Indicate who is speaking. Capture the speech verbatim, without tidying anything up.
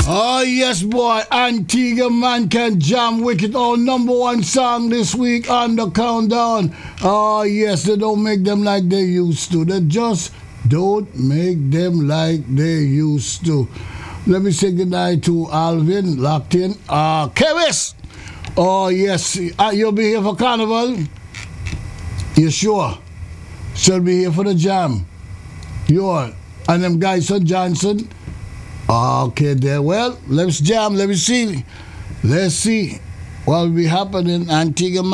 Speaker 1: Oh yes, boy, Antigua Man Can Jam Wicked, our number one song this week on the countdown. Oh yes, they don't make them like they used to. They just don't make them like they used to. Let me say goodnight to Alvin, locked in. Uh, Kevis! Oh yes, uh, you'll be here for Carnival? You sure? She'll be here for the jam. You are. And them guys from Johnson? Okay, there. Well, let's jam. Let me see. Let's see what will be happening. Antigua